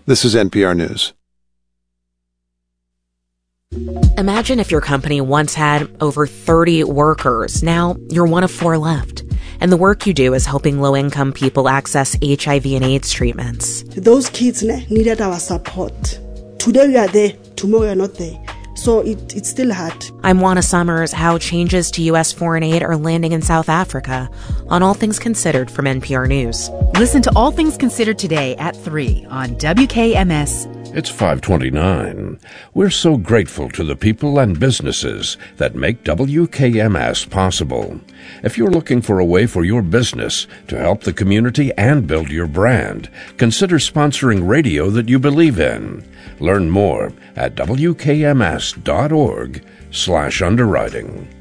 This is NPR News. Imagine if your company once had over 30 workers. Now you're one of 4 left. And the work you do is helping low-income people access HIV and AIDS treatments. Those kids needed our support. Today we are there, tomorrow we are not there. So it's still hard. I'm Juana Summers. How changes to U.S. foreign aid are landing in South Africa on All Things Considered from NPR News. Listen to All Things Considered today at 3 on WKMS. It's 5:29. We're so grateful to the people and businesses that make WKMS possible. If you're looking for a way for your business to help the community and build your brand, consider sponsoring radio that you believe in. Learn more at WKMS.org/underwriting.